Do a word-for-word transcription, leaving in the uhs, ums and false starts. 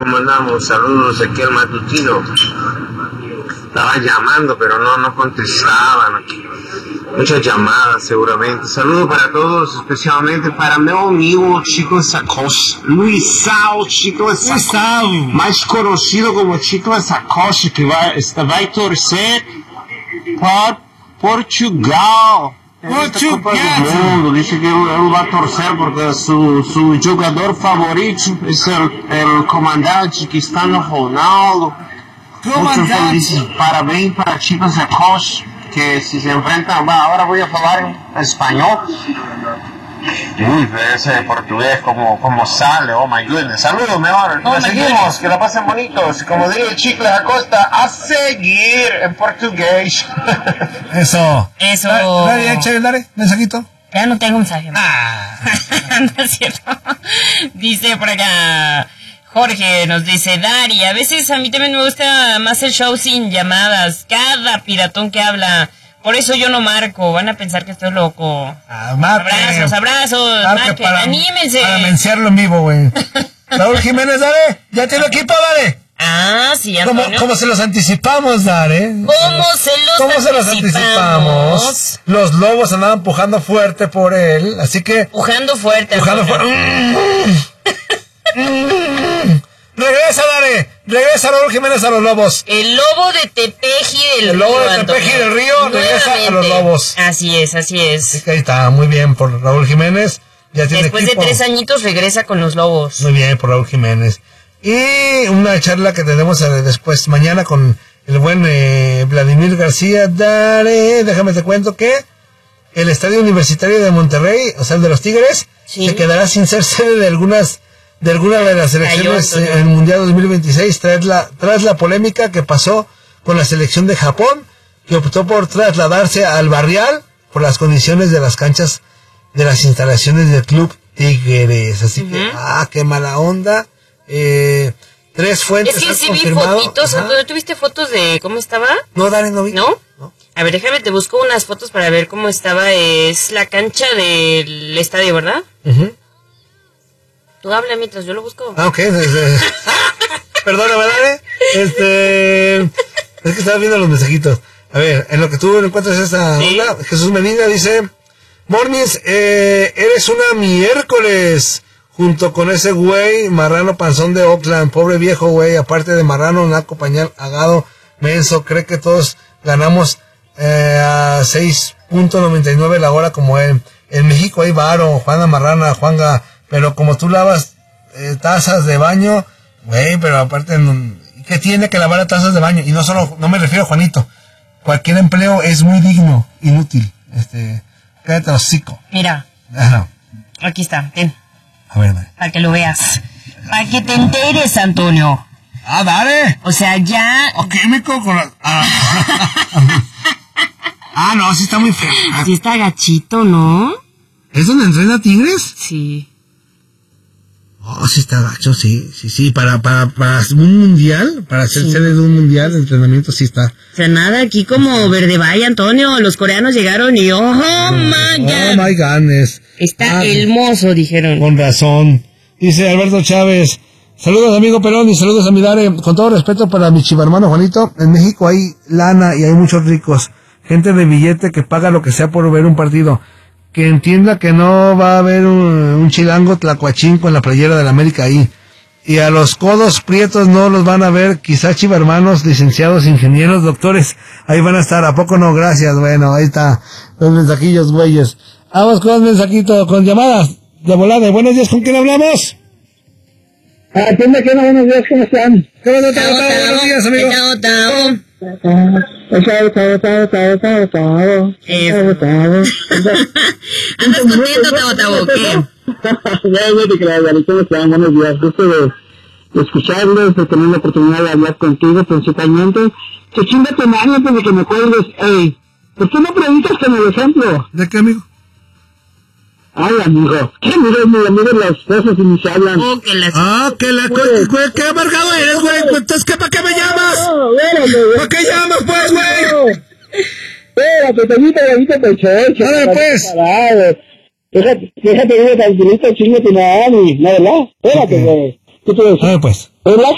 ¿cómo andamos? Saludos aquí al matutino. Estaba llamando, pero no, no contestaban aquí. Muchas llamadas, seguramente. Saludos para todos, especialmente para meu amigo Chico Sacoche, Luisao Chico Sacoche, mais conocido como Chico Sacoche, que vai, está, vai torcer por Portugal. Portugal. Mundo. Dice que él va a torcer porque su, su jugador favorito es el, el comandante Cristiano Ronaldo. Muchos felices. Parabéns para Chico Sacoche, que si se enfrentan, va, ahora voy a hablar en español. Uy, ese portugués como, como sale, oh my goodness. Saludos, mejor. Oh, seguimos, que la pasen bonitos. Como diría el Chicle Acosta, a seguir en portugués. Eso. Eso. Dale, dale, dale, dale, mensajito. Ya no tengo mensaje. Ah. No es cierto. Dice por acá, Jorge nos dice, Dari, a veces a mí también me gusta más el show sin llamadas. Cada piratón que habla... Por eso yo no marco, van a pensar que estoy loco. Ah, marque. Abrazos, abrazos, marque, para, anímense. Para menciarlo en vivo, güey. Raúl Jiménez, dale, ya tiene equipo, dale. Ah, sí, Antonio. ¿Cómo, cómo se los anticipamos, Dare? ¿Cómo se los ¿Cómo anticipamos? se los anticipamos? Los Lobos andaban pujando fuerte por él, así que... Pujando fuerte. Pujando fuerte. Regresa, Dare. Regresa Raúl Jiménez a los Lobos. El lobo de Tepeji del El lobo Río, de Tepeji del Río regresa nuevamente a los Lobos. Así es, así es. Así que ahí está, muy bien por Raúl Jiménez. Ya tiene Después equipo. de tres añitos regresa con los Lobos. Muy bien por Raúl Jiménez. Y una charla que tenemos eh, después mañana con el buen eh, Vladimir García. Dare, déjame te cuento que el Estadio Universitario de Monterrey, o sea, el de los Tigres, sí, se quedará sin ser sede de algunas de alguna de las selecciones en el Mundial dos mil veintiséis tras la, tras la polémica que pasó con la selección de Japón, que optó por trasladarse al Barrial por las condiciones de las canchas de las instalaciones del Club Tigres. Así uh-huh. que, ah, qué mala onda. Eh, tres fuentes es que han sí confirmado. Vi fotitos, ¿tú tuviste fotos de cómo estaba? No, Dale, no vi. ¿No? ¿No? A ver, déjame, te busco unas fotos para ver cómo estaba. Es la cancha del estadio, ¿verdad? Uh-huh. Tú habla mientras yo lo busco. Ah, ok. Perdóname, Dale. Este... Es que estaba viendo los mensajitos. A ver, en lo que tú encuentras esta ¿sí? onda, Jesús Medina dice... Mornis, eh, eres una miércoles... Junto con ese güey, marrano panzón de Oakland, pobre viejo güey, aparte de marrano, naco, pañal, agado, menso, cree que todos ganamos eh, a seis punto noventa y nueve la hora como él. En México hay varo, Juana Marrana, Juanga, pero como tú lavas eh, tazas de baño, güey, pero aparte, ¿qué tiene que lavar tazas de baño? Y no solo, no me refiero a Juanito, cualquier empleo es muy digno, inútil, este, cállate hocico. Mira, ajá. Aquí está, ten. A ver, dale. Para que lo veas. Para que te enteres, Antonio. Ah, dale. O sea, ya... Ok, me cojo con la... Ah. Ah, no, sí está muy feo. Sí está gachito, ¿no? ¿Es donde entrena Tigres? Sí. Oh, sí está gacho, sí. Sí, sí, para, para, para un mundial, para ser sí. sede de un mundial de entrenamiento, sí está. O sea, nada, aquí como Verde Valle, Antonio. Los coreanos llegaron y... ¡Oh, oh my God! Oh, my goodness. Está ah, hermoso, dijeron. Con razón. Dice Alberto Chávez, saludos amigo Perón y saludos a mi Dare. Con todo respeto para mi chivarmano Juanito, en México hay lana y hay muchos ricos. Gente de billete que paga lo que sea por ver un partido. Que entienda que no va a haber un, un chilango tlacuachín con la playera de la América ahí. Y a los codos prietos no los van a ver, quizá chivarmanos, licenciados, ingenieros, doctores. Ahí van a estar, ¿a poco no? Gracias, bueno, ahí está. Los mensajillos, güeyes. Vamos con un mensajito, con llamadas de volada. Buenos días, ¿con quién hablamos? Ah, ¿qué onda, qué onda? Buenos días, ¿cómo están? ¿Qué onda, Tao, Tao? Buenos días, amigo. Tao, Tao. Tao, Tao, Tao, Tao, Tao, Tao. Tao, Tao. ¿Andas contento, Tao, Tao, qué? Ya, ya te creo, ¿cómo están? Buenos días. Gusto de, de escucharlos, de tener la oportunidad de hablar contigo principalmente. Que chinga tu madre antes de que me cuelgues. Ey, ¿por qué no predicas con el ejemplo? ¿De qué, amigo? Ay, amigo, ¿qué amigo? Mi amigo las cosas y ni se hablan. Oh, que las... Ah, que la... Güey, güey, ¿qué amargado eres, güey? Entonces, ¿qué, ¿para qué me llamas? No, espérate, güey. ¿Para qué llamas, pues, güey? Espérate, Toñito, Toñito, pechocho. Dale, pues. Déjate, déjate, tranquilito, chingue tu mami. ¿No, verdad? Espérate, güey. ¿Qué te decía? Dale, pues. ¿Verdad?